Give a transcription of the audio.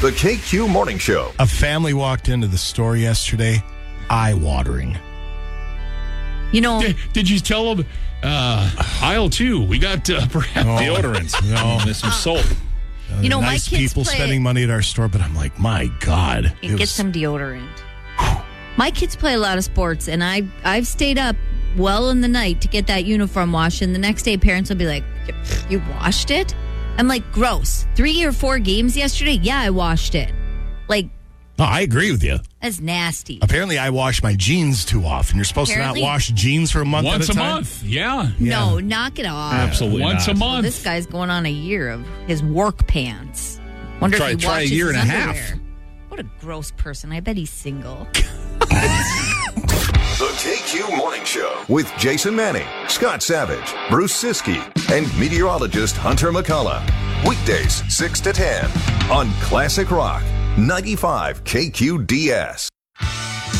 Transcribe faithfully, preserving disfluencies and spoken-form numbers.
The K Q Morning Show. A family walked into the store yesterday, eye-watering. You know, Did, did you tell them uh, aisle two? We got uh, perhaps No. deodorant. No. There's some soap. you know, nice my kids people play, spending money at our store, but I'm like, my God. Get It was- some deodorant. My kids play a lot of sports, and I I've stayed up well in the night to get that uniform washed. And the next day, parents will be like, "You washed it?" I'm like, "Gross." Three or four games yesterday. Yeah, I washed it. Like, No, I agree with you. that's nasty. Apparently, I wash my jeans too often. You're supposed Apparently- to not wash jeans for a month Once at a a time. month. Yeah. No, knock it off. Absolutely. Once not. a Well, month. this guy's going on a year of his work pants. Wonder Try- if he try a washes year his and a half. underwear. What a gross person. I bet he's single. The K Q Morning Show with Jason Manning, Scott Savage, Bruce Siskey, and meteorologist Hunter McCullough. Weekdays six to ten on Classic Rock ninety-five K Q D S.